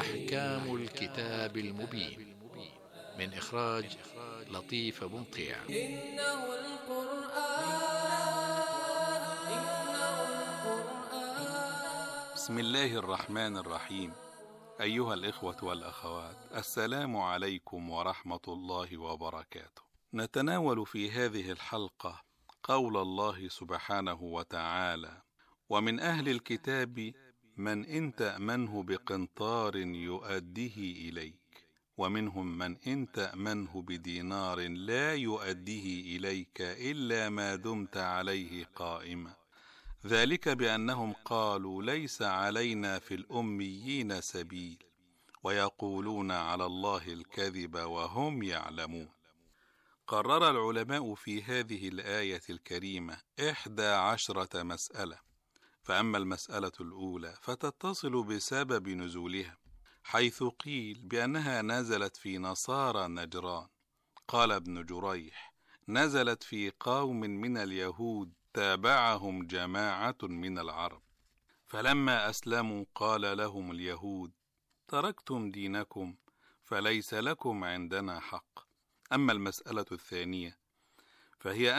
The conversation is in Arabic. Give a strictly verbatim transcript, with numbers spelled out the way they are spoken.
أحكام الكتاب المبين من إخراج لطيف بنطيع. إنه القرآن إنه القرآن. بسم الله الرحمن الرحيم. أيها الإخوة والأخوات، السلام عليكم ورحمة الله وبركاته. نتناول في هذه الحلقة قول الله سبحانه وتعالى: ومن أهل الكتاب من إن تأمنه بقنطار يؤديه إليك، ومنهم من إن تأمنه بدينار لا يؤديه إليك إلا ما دمت عليه قائما، ذلك بأنهم قالوا ليس علينا في الأميين سبيل ويقولون على الله الكذب وهم يعلمون. قرر العلماء في هذه الآية الكريمة إحدى عشرة مسألة، فأما المسألة الأولى فتتصل بسبب نزولها، حيث قيل بأنها نزلت في نصارى نجران. قال ابن جريح: نزلت في قوم من اليهود تابعهم جماعة من العرب، فلما أسلموا قال لهم اليهود: تركتم دينكم فليس لكم عندنا حق. أما المسألة الثانية فهي